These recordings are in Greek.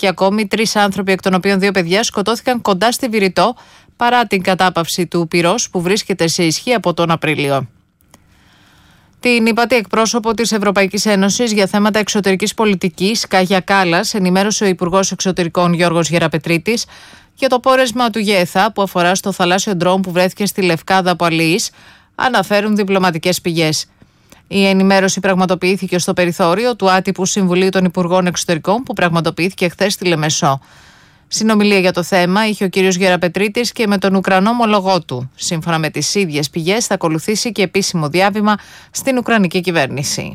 και ακόμη 3 άνθρωποι, εκ των οποίων 2 παιδιά, σκοτώθηκαν κοντά στη Βηρητό παρά την κατάπαυση του πυρός που βρίσκεται σε ισχύ από τον Απρίλιο. Την υπατή εκπρόσωπο της Ευρωπαϊκής Ένωσης για θέματα εξωτερικής πολιτικής, Κάγια Κάλλας, ενημέρωσε ο Υπουργός Εξωτερικών Γιώργος Γεραπετρίτης για το πόρεσμα του ΓΕΘΑ που αφορά στο θαλάσσιο ντρόουν που βρέθηκε στη Λευκάδα από αλληλείς, αναφέρουν διπλωματικές πηγές. Η ενημέρωση πραγματοποιήθηκε στο περιθώριο του άτυπου Συμβουλίου των Υπουργών Εξωτερικών που πραγματοποιήθηκε χθες στη Λεμεσό. Συνομιλία για το θέμα είχε ο κύριος Γεραπετρίτης και με τον Ουκρανό ομολογό του. Σύμφωνα με τις ίδιες πηγές, θα ακολουθήσει και επίσημο διάβημα στην Ουκρανική κυβέρνηση.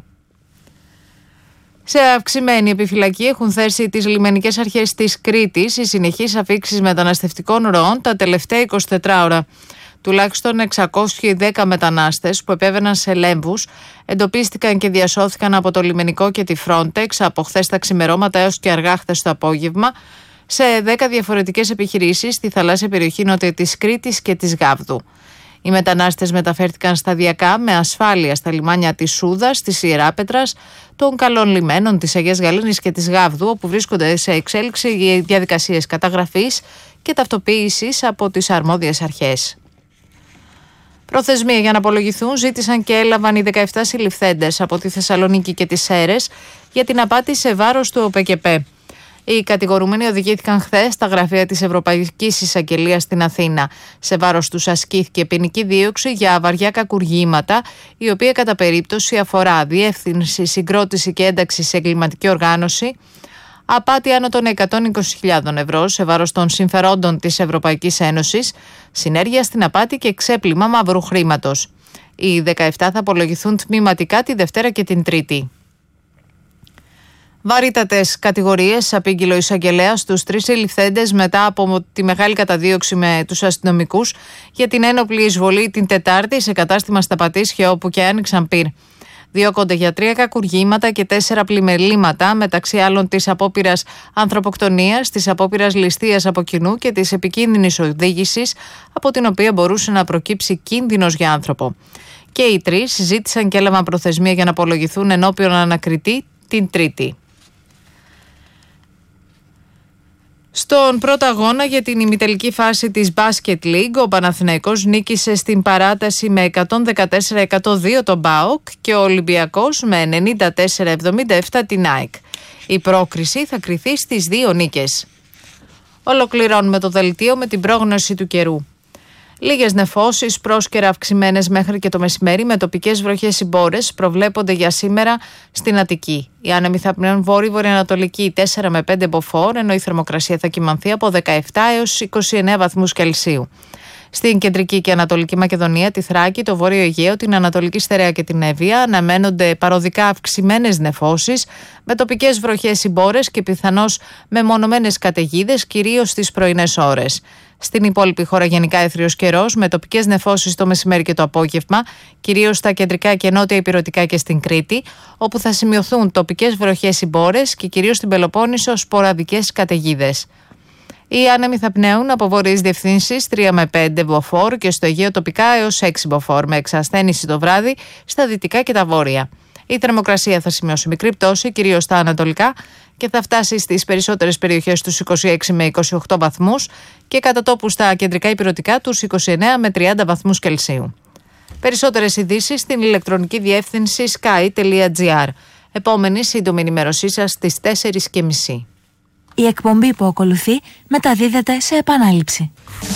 Σε αυξημένη επιφυλακή έχουν θέσει τις λιμενικές αρχές της Κρήτης οι συνεχείς αφήξεις μεταναστευτικών ροών τα τελευταία 24 ώρα. Τουλάχιστον 610 μετανάστες που επέβαιναν σε λέμβους εντοπίστηκαν και διασώθηκαν από το λιμενικό και τη Frontex από χθες τα ξημερώματα έως και αργά χθες το απόγευμα σε 10 διαφορετικές επιχειρήσεις στη θαλάσσια περιοχή νότια της Κρήτης και της Γάβδου. Οι μετανάστες μεταφέρθηκαν σταδιακά με ασφάλεια στα λιμάνια της Σούδας, της Ιεράπετρας, των Καλών Λιμένων, της Αγίας Γαλήνης και της Γάβδου, όπου βρίσκονται σε εξέλιξη οι διαδικασίες καταγραφής και ταυτοποίησης από τις αρμόδιες αρχές. Προθεσμία για να απολογηθούν ζήτησαν και έλαβαν οι 17 συλληφθέντες από τη Θεσσαλονίκη και τις Σέρρες για την απάτη σε βάρος του ΟΠΕΚΕΠΕ. Οι κατηγορούμενοι οδηγήθηκαν χθες στα γραφεία της Ευρωπαϊκής Εισαγγελίας στην Αθήνα. Σε βάρος τους ασκήθηκε ποινική δίωξη για βαριά κακουργήματα, η οποία κατά περίπτωση αφορά διεύθυνση, συγκρότηση και ένταξη σε εγκληματική οργάνωση, απάτη άνω των 120.000 ευρώ σε βάρος των συμφερόντων της Ευρωπαϊκής Ένωσης, συνέργεια στην απάτη και ξέπλυμα μαύρου χρήματος. Οι 17 θα απολογηθούν τμηματικά τη Δευτέρα και την Τρίτη. Βαρύτατες κατηγορίες απήγγειλε ο εισαγγελέας στους 3 συλληφθέντες μετά από τη μεγάλη καταδίωξη με τους αστυνομικούς για την ένοπλη εισβολή την Τετάρτη σε κατάστημα στα Πατήσια όπου και άνοιξαν πυρ. Διώκονται για 3 κακουργήματα και 4 πλημελήματα, μεταξύ άλλων της απόπειρας ανθρωποκτονίας, της απόπειρας ληστείας από κοινού και της επικίνδυνης οδήγησης, από την οποία μπορούσε να προκύψει κίνδυνος για άνθρωπο. Και οι 3 ζήτησαν και έλαβαν προθεσμία για να απολογηθούν ενώπιον ανακριτή την Τρίτη. Στον πρώτο αγώνα για την ημιτελική φάση της Basket League, ο Παναθηναϊκός νίκησε στην παράταση με 114-102 τον ΠΑΟΚ και ο Ολυμπιακός με 94-77 την ΑΕΚ. Η πρόκριση θα κριθεί στις 2 νίκες. Ολοκληρώνουμε το δελτίο με την πρόγνωση του καιρού. Λίγες νεφώσεις, πρόσκαιρα αυξημένες μέχρι και το μεσημέρι, με τοπικές βροχές ή μπόρες προβλέπονται για σήμερα στην Αττική. Οι άνεμοι θα πνέουν βόρειο-βορειοανατολική 4 με 5 μποφόρ, ενώ η θερμοκρασία θα κυμανθεί από 17 έως 29 βαθμούς Κελσίου. Στην κεντρική και ανατολική Μακεδονία, τη Θράκη, το Βόρειο Αιγαίο, την Ανατολική Στερεά και την Εύβοια αναμένονται παροδικά αυξημένες νεφώσεις, με τοπικές βροχές ή μπόρες και πιθανώς μεμονωμένες καταιγίδες, κυρίως στις πρωινές ώρες. Στην υπόλοιπη χώρα γενικά έθριος καιρός, με τοπικές νεφώσεις το μεσημέρι και το απόγευμα, κυρίως στα κεντρικά και νότια ηπειρωτικά και στην Κρήτη, όπου θα σημειωθούν τοπικές βροχές ή μπόρες και κυρίως στην Πελοπόννησο σποραδικές καταιγίδες. Οι άνεμοι θα πνέουν από βορειές διευθύνσεις 3 με 5 μποφόρ και στο Αιγαίο τοπικά έως 6 μποφόρ, με εξασθένηση το βράδυ στα δυτικά και τα βόρεια. Η θερμοκρασία θα σημειώσει μικρή πτώση, κυρίως στα ανατολικά, και θα φτάσει στις περισσότερες περιοχές τους 26 με 28 βαθμούς και κατά τόπου στα κεντρικά ηπειρωτικά τους 29 με 30 βαθμούς Κελσίου. Περισσότερες ειδήσεις στην ηλεκτρονική διεύθυνση sky.gr. Επόμενη σύντομη ενημέρωσή σας στις 4:30. Η εκπομπή που ακολουθεί μεταδίδεται σε επανάληψη.